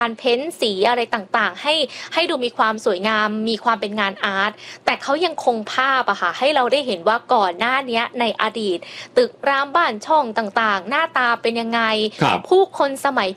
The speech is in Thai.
การเพ้นสีอะไรต่างๆให้ดูมีความสวยงามมีความเป็นงานอาร์ตแต่เขายังคงภาพอะค่ะให้เราได้เห็นว่าก่อนหน้านี้ในอดีตตึกรามบ้านช่องต่างๆหน้าตาเป็นยังไงผู้คนสมัย